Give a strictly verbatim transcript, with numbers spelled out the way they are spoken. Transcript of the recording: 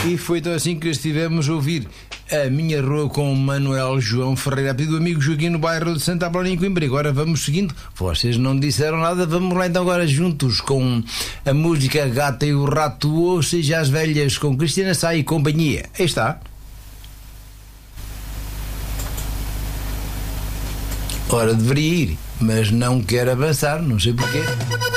E foi então assim que estivemos a ouvir A Minha Rua com Manuel João Ferreira, a pedido do amigo Joaquim, no bairro de Santa Apolónia, em Coimbra. Agora vamos seguindo. Vocês não disseram nada, vamos lá então agora juntos com a música Gata e o Rato, ou seja, as velhas, com Cristina Sá e companhia. Aí está. Ora, deveria ir, mas não quero avançar, não sei porquê.